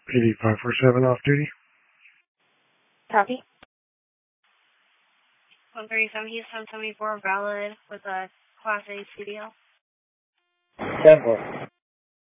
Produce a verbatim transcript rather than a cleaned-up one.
P D five four seven off duty. Copy. one thirty-seven Houston seventy-four valid with a Class A C D L. ten four.